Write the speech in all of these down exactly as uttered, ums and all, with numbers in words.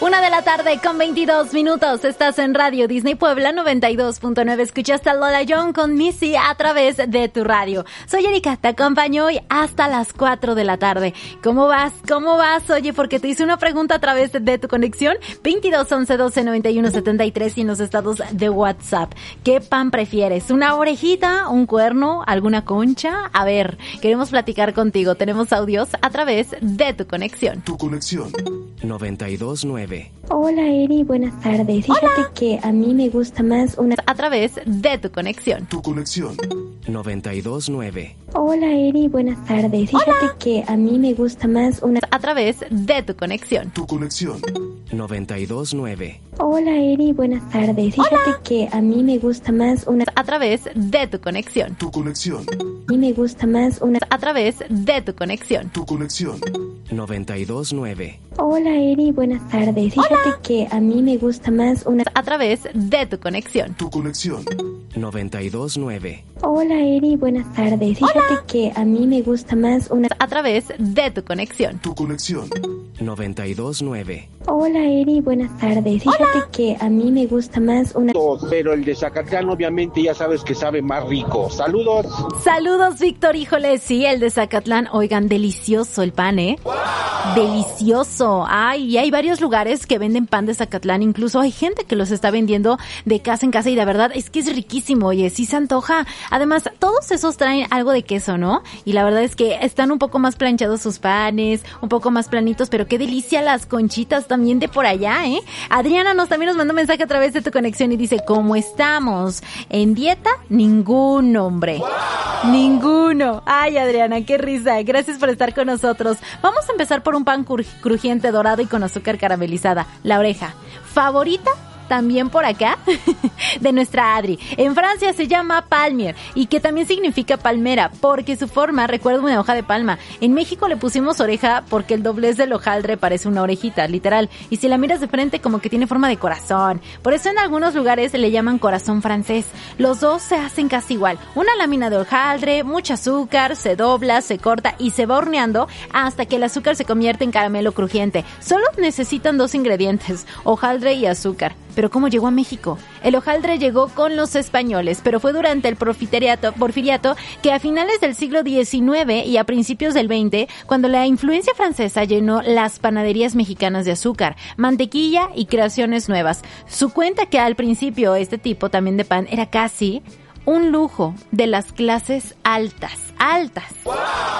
Una de la tarde con veintidós minutos. Estás en Radio Disney Puebla noventa y dos punto nueve. Escuchaste a Lola Young con Missy a través de tu radio. Soy Erika, te acompaño hoy hasta las cuatro de la tarde. ¿Cómo vas? ¿Cómo vas? Oye, porque te hice una pregunta a través de tu conexión veintidós once doce noventa y uno setenta y tres y en los estados de WhatsApp. ¿Qué pan prefieres? ¿Una orejita? ¿Un cuerno? ¿Alguna concha? A ver, queremos platicar contigo. Tenemos audios a través de tu conexión. Tu conexión. noventa y dos nueve. Hola Eri, buenas tardes. Fíjate Hola. que a mí me gusta más una... A través de tu conexión. Tu conexión. noventa y dos nueve. Hola Eri, buenas tardes. Fíjate Hola. que a mí me gusta más una... A través de tu conexión. Tu conexión. noventa y dos nueve. Hola Eri, buenas tardes. Fíjate Hola. que a mí me gusta más una... A través de tu conexión. Tu conexión. A mí me gusta más una... A través de tu conexión. Tu conexión. noventa y dos nueve. Hola Eri, buenas tardes. Fíjate Hola. que a mí me gusta más una... A través de tu conexión. Tu conexión. noventa y dos nueve. Hola Eri, buenas tardes. Fíjate Hola. que a mí me gusta más una... A través de tu conexión. Tu conexión. noventa y dos nueve. Hola Eri, buenas tardes. Fíjate Hola. que a mí me gusta más una... Pero el de Zacatlán obviamente ya sabes que sabe más rico. Saludos. Saludos, Víctor. Híjole, sí, el de Zacatlán. Oigan, delicioso el pan, ¿eh? ¡Wow! Delicioso. Ay, y hay varios lugares que venden pan de Zacatlán. Incluso hay gente que los está vendiendo de casa en casa y de verdad es que es riquísimo. Oye, sí se antoja. Además, todos esos traen algo de queso, ¿no? Y la verdad es que están un poco más planchados sus panes, un poco más planitos, pero qué delicia las conchitas también de por allá, ¿eh? Adriana nos también nos mandó un mensaje a través de tu conexión y dice, ¿cómo estamos? ¿En dieta? Ningún hombre. ¡Wow! Ninguno. Ay, Adriana, qué risa. Gracias por estar con nosotros. Vamos a empezar por un pan cru- crujiente dorado y con azúcar caramelizada. La oreja. ¿Favorita? También por acá, de nuestra Adri. En Francia se llama palmier y que también significa palmera porque su forma recuerda una hoja de palma. En México le pusimos oreja porque el doblez del hojaldre parece una orejita, literal. Y si la miras de frente como que tiene forma de corazón. Por eso en algunos lugares le llaman corazón francés. Los dos se hacen casi igual. Una lámina de hojaldre, mucho azúcar, se dobla, se corta y se va horneando hasta que el azúcar se convierte en caramelo crujiente. Solo necesitan dos ingredientes, hojaldre y azúcar. Pero ¿cómo llegó a México? El hojaldre llegó con los españoles, pero fue durante el porfiriato, porfiriato que a finales del siglo diecinueve y a principios del veinte, cuando la influencia francesa llenó las panaderías mexicanas de azúcar, mantequilla y creaciones nuevas. Su cuenta que al principio este tipo también de pan era casi un lujo de las clases altas, altas. ¡Wow!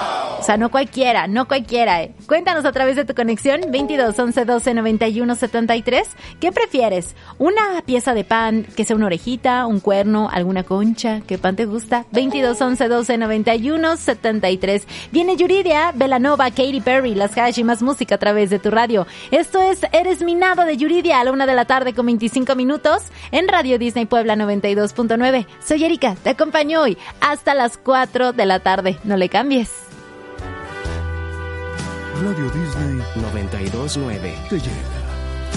O sea, no cualquiera, no cualquiera. Eh. Cuéntanos a través de tu conexión veintidós once doce noventa y uno setenta y tres. ¿Qué prefieres? ¿Una pieza de pan que sea una orejita, un cuerno, alguna concha? ¿Qué pan te gusta? veintidós once doce noventa y uno setenta y tres. Viene Yuridia, Belanova, Katy Perry, Las Hash y más música a través de tu radio. Esto es Eres mi nado de Yuridia a la una de la tarde con veinticinco minutos en Radio Disney Puebla noventa y dos punto nueve. Soy Erika, te acompaño hoy hasta las cuatro de la tarde. No le cambies. Radio Disney noventa y dos nueve. te lleva.